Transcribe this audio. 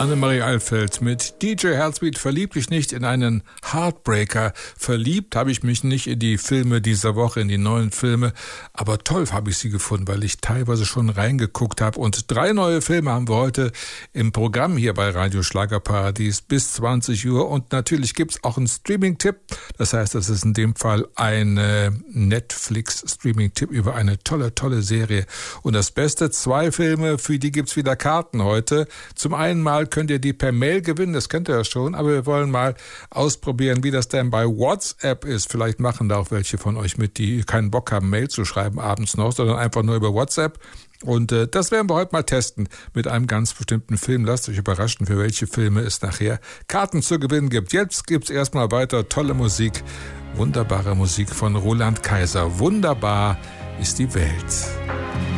Annemarie Alfeld mit DJ Heartbeat. Verlieb dich nicht in einen Heartbreaker. Verliebt habe ich mich nicht in die Filme dieser Woche, in die neuen Filme. Aber toll habe ich sie gefunden, weil ich teilweise schon reingeguckt habe. Und 3 neue Filme haben wir heute im Programm hier bei Radio Schlagerparadies bis 20 Uhr. Und natürlich gibt es auch einen Streaming-Tipp. Das heißt, das ist in dem Fall ein Netflix-Streaming-Tipp über eine tolle Serie. Und das Beste, 2 Filme, für die gibt es wieder Karten heute. Zum einen mal könnt ihr die per Mail gewinnen, das kennt ihr ja schon, aber wir wollen mal ausprobieren, wie das denn bei WhatsApp ist. Vielleicht machen da auch welche von euch mit, die keinen Bock haben, Mail zu schreiben abends noch, sondern einfach nur über WhatsApp. Und das werden wir heute mal testen mit einem ganz bestimmten Film. Lasst euch überraschen, für welche Filme es nachher Karten zu gewinnen gibt. Jetzt gibt's erstmal weiter tolle Musik, wunderbare Musik von Roland Kaiser. Wunderbar ist die Welt.